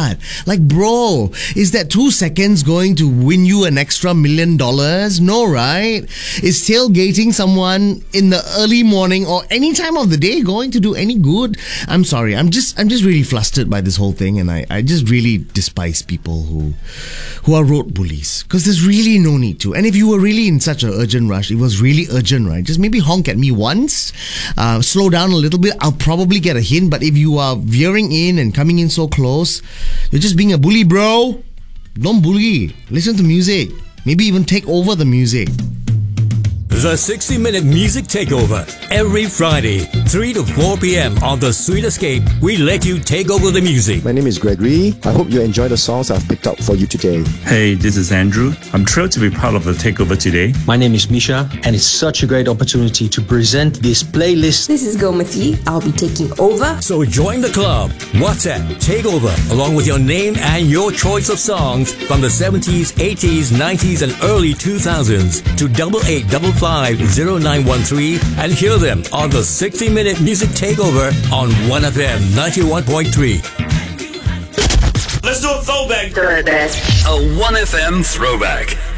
what? Like, bro, is that 2 seconds going to win you an extra $1 million? No, right? Is tailgating someone in the early morning or any time of the day going to do any good? I'm sorry. I'm just really flustered by this whole thing, and I just really despise people who are road bullies, because there's really no need to. And if you were really in such an urgent rush, it was really urgent, right? Just maybe honk at me once, slow down a little bit. I'll probably get a hint. But if you are veering in and coming in so close, you're just being a bully, bro. Don't bully. Listen to music. Maybe even take over the music. The 60-minute music takeover every Friday, 3 to 4 p.m. on The Sweet Escape. We let you take over the music. My name is Gregory. I hope you enjoy the songs I've picked up for you today. Hey, this is Andrew. I'm thrilled to be part of the takeover today. My name is Misha, and it's such a great opportunity to present this playlist. This is Gomati. I'll be taking over. So join the club. WhatsApp Takeover along with your name and your choice of songs from the 70s, 80s, 90s, and early 2000s to 88550913 and hear them on the 60-minute music takeover on 1FM 91.3. Let's do a throwback. A 1FM throwback.